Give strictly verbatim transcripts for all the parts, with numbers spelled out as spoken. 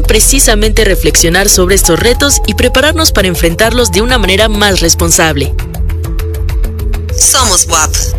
precisamente reflexionar sobre estos retos y prepararnos para enfrentarlos de una manera más responsable. Somos W A P.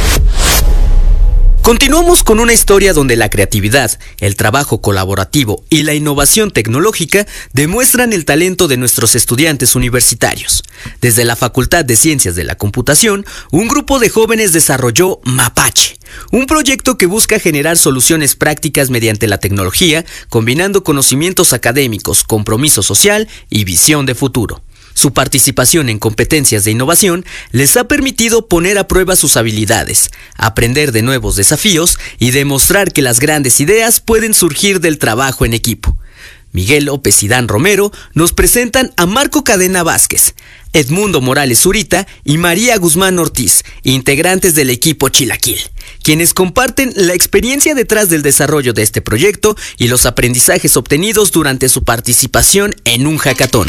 Continuamos con una historia donde la creatividad, el trabajo colaborativo y la innovación tecnológica demuestran el talento de nuestros estudiantes universitarios. Desde la Facultad de Ciencias de la Computación, un grupo de jóvenes desarrolló Mapache, un proyecto que busca generar soluciones prácticas mediante la tecnología, combinando conocimientos académicos, compromiso social y visión de futuro. Su participación en competencias de innovación les ha permitido poner a prueba sus habilidades, aprender de nuevos desafíos y demostrar que las grandes ideas pueden surgir del trabajo en equipo. Miguel López y Dan Romero nos presentan a Marco Cadena Vázquez, Edmundo Morales Zurita y María Guzmán Ortiz, integrantes del equipo Chilaquil, quienes comparten la experiencia detrás del desarrollo de este proyecto y los aprendizajes obtenidos durante su participación en un hackathon.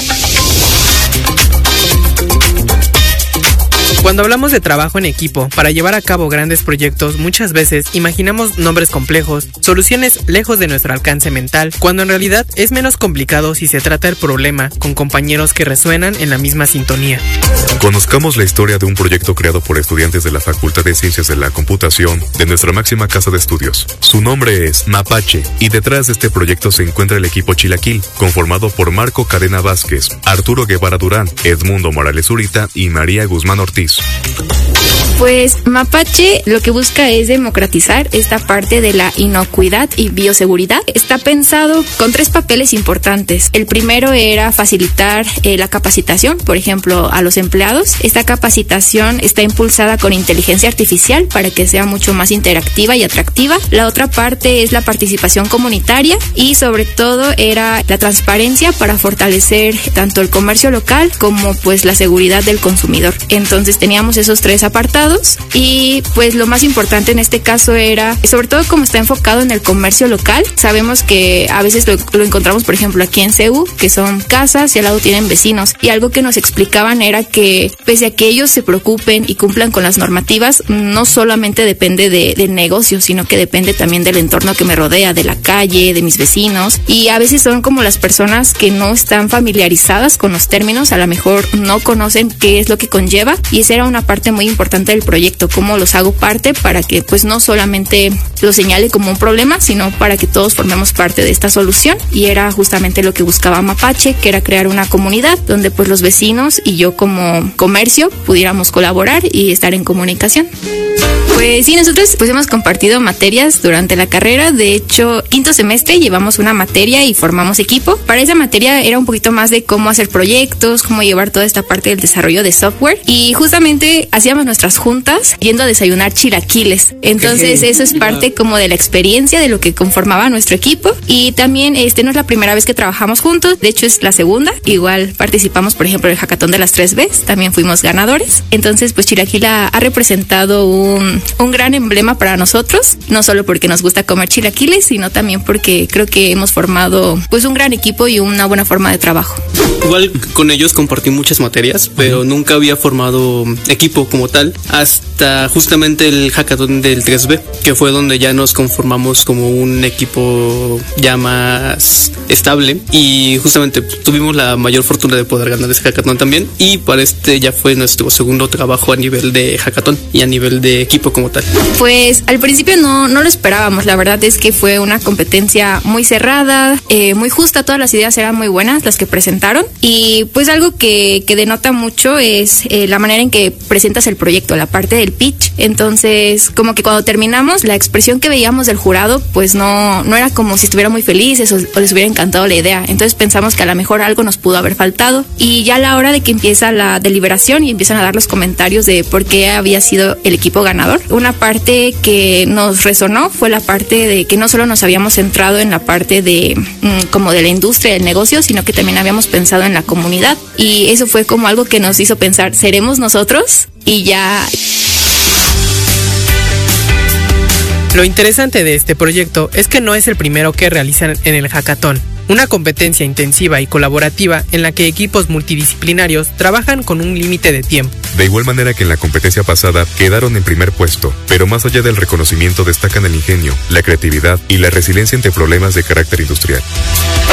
Cuando hablamos de trabajo en equipo para llevar a cabo grandes proyectos, muchas veces imaginamos nombres complejos, soluciones lejos de nuestro alcance mental, cuando en realidad es menos complicado si se trata del problema con compañeros que resuenan en la misma sintonía. Conozcamos la historia de un proyecto creado por estudiantes de la Facultad de Ciencias de la Computación de nuestra máxima casa de estudios. Su nombre es Mapache y detrás de este proyecto se encuentra el equipo Chilaquil, conformado por Marco Cadena Vázquez, Arturo Guevara Durán, Edmundo Morales Zurita y María Guzmán Ortiz. Pues Mapache lo que busca es democratizar esta parte de la inocuidad y bioseguridad. Está pensado con tres papeles importantes. El primero era facilitar eh, la capacitación, por ejemplo, a los empleados. Esta capacitación está impulsada con inteligencia artificial para que sea mucho más interactiva y atractiva. La otra parte es la participación comunitaria y sobre todo era la transparencia para fortalecer tanto el comercio local como pues la seguridad del consumidor. Entonces teníamos esos tres apartados y pues lo más importante en este caso era, sobre todo como está enfocado en el comercio local, sabemos que a veces lo, lo encontramos por ejemplo aquí en C E U, que son casas y al lado tienen vecinos, y algo que nos explicaban era que pese a que ellos se preocupen y cumplan con las normativas, no solamente depende de, del negocio, sino que depende también del entorno que me rodea, de la calle, de mis vecinos, y a veces son como las personas que no están familiarizadas con los términos, a lo mejor no conocen qué es lo que conlleva, y esa era una parte muy importante del proyecto, cómo los hago parte para que pues no solamente lo señale como un problema, sino para que todos formemos parte de esta solución, y era justamente lo que buscaba Mapache, que era crear una comunidad donde pues los vecinos y yo como comercio pudiéramos colaborar y estar en comunicación. Pues sí, nosotros pues hemos compartido materias durante la carrera. De hecho, quinto semestre llevamos una materia y formamos equipo. Para esa materia era un poquito más de cómo hacer proyectos, cómo llevar toda esta parte del desarrollo de software, y justamente hacíamos nuestras juntas yendo a desayunar chilaquiles. Entonces eso es parte como de la experiencia de lo que conformaba nuestro equipo, y también este no es la primera vez que trabajamos juntos, de hecho es la segunda. Igual participamos por ejemplo en el hackathon de las tres Bs, también fuimos ganadores. Entonces pues Chilaquil ha, ha representado un, un gran emblema para nosotros, no solo porque nos gusta comer chilaquiles, sino también porque creo que hemos formado pues un gran equipo y una buena forma de trabajo. Igual con ellos compartí muchas materias, pero uh-huh. nunca había formado equipo como tal hasta justamente el hackathon del tres B, que fue donde ya nos conformamos como un equipo ya más estable, y justamente tuvimos la mayor fortuna de poder ganar ese hackathon también, y para este ya fue nuestro segundo trabajo a nivel de hackathon y a nivel de equipo como tal. Pues al principio no, no lo esperábamos, la verdad es que fue una competencia muy cerrada, eh, muy justa, todas las ideas eran muy buenas las que presentaron, y pues algo que, que denota mucho es eh, la manera en que presentas el proyecto, la parte del pitch. Entonces como que cuando terminamos, la expresión que veíamos del jurado pues no, no era como si estuvieran muy felices o, o les hubiera encantado la idea. Entonces pensamos que a lo mejor algo nos pudo haber faltado, y ya a la hora de que empieza la deliberación y empiezan a dar los comentarios de por qué había sido el equipo ganador, una parte que nos resonó fue la parte de que no solo nos habíamos centrado en la parte de mmm, como de la industria del negocio, sino que también habíamos pensado en la comunidad, y eso fue como algo que nos hizo pensar, ¿seremos nosotros? Y ya... Lo interesante de este proyecto es que no es el primero que realizan en el hackathon, una competencia intensiva y colaborativa en la que equipos multidisciplinarios trabajan con un límite de tiempo. De igual manera que en la competencia pasada quedaron en primer puesto, pero más allá del reconocimiento destacan el ingenio, la creatividad y la resiliencia ante problemas de carácter industrial.